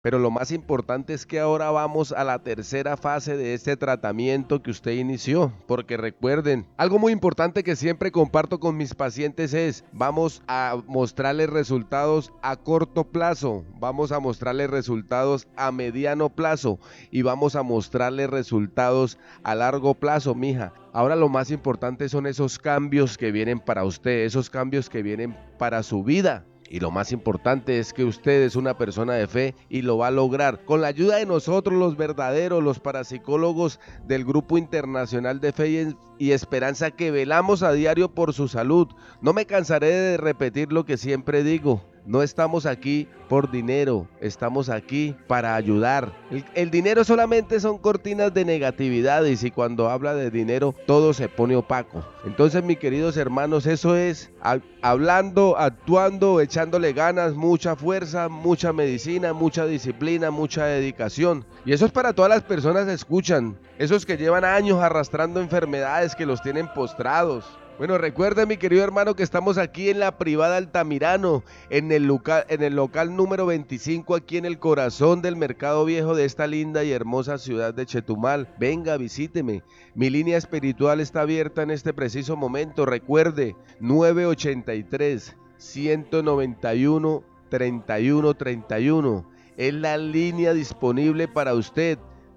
Pero lo más importante es que ahora vamos a la tercera fase de este tratamiento que usted inició, porque recuerden, algo muy importante que siempre comparto con mis pacientes es, vamos a mostrarles resultados a corto plazo, vamos a mostrarles resultados a mediano plazo y vamos a mostrarles resultados a largo plazo, mija. Ahora lo más importante son esos cambios que vienen para usted, esos cambios que vienen para su vida. Y lo más importante es que usted es una persona de fe y lo va a lograr. Con la ayuda de nosotros, los verdaderos, los parapsicólogos del Grupo Internacional de Fe y Esperanza, que velamos a diario por su salud. No me cansaré de repetir lo que siempre digo. No estamos aquí por dinero, estamos aquí para ayudar. El dinero solamente son cortinas de negatividad y si cuando habla de dinero todo se pone opaco. Entonces, mis queridos hermanos, eso es hablando, actuando, echándole ganas, mucha fuerza, mucha medicina, mucha disciplina, mucha dedicación. Y eso es para todas las personas que escuchan, esos que llevan años arrastrando enfermedades que los tienen postrados. Bueno, recuerda, mi querido hermano, que estamos aquí en la privada Altamirano, en el local número 25, aquí en el corazón del Mercado Viejo de esta linda y hermosa ciudad de Chetumal. Venga, visíteme. Mi línea espiritual está abierta en este preciso momento. Recuerde, 983-191-3131. Es la línea disponible para usted.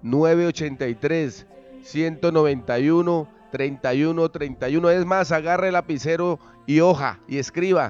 983-191-3131. Es más, agarre lapicero y hoja y escriba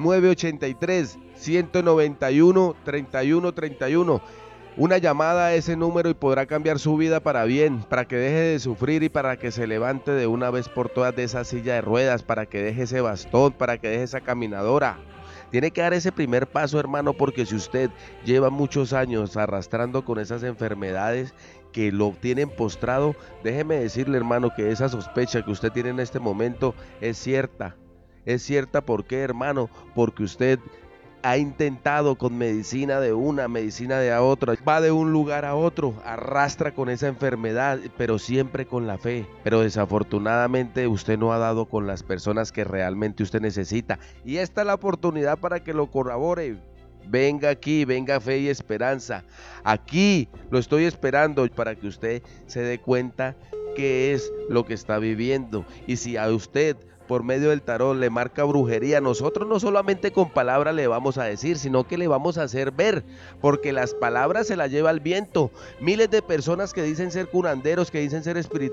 983-191-3131. Una llamada a ese número y podrá cambiar su vida para bien, para que deje de sufrir y para que se levante de una vez por todas de esa silla de ruedas, para que deje ese bastón, para que deje esa caminadora. Tiene que dar ese primer paso, hermano, porque si usted lleva muchos años arrastrando con esas enfermedades que lo tienen postrado, déjeme decirle, hermano, que esa sospecha que usted tiene en este momento es cierta. Es cierta, ¿por qué, hermano? Porque usted ha intentado con medicina de una, medicina de otra, va de un lugar a otro, arrastra con esa enfermedad, pero siempre con la fe. Pero desafortunadamente usted no ha dado con las personas que realmente usted necesita. Y esta es la oportunidad para que lo corrobore. Venga aquí, venga Fe y Esperanza. Aquí lo estoy esperando para que usted se dé cuenta qué es lo que está viviendo. Y si a usted por medio del tarot le marca brujería, nosotros no solamente con palabras le vamos a decir, sino que le vamos a hacer ver, porque las palabras se las lleva el viento. Miles de personas que dicen ser curanderos, que dicen ser espirituales,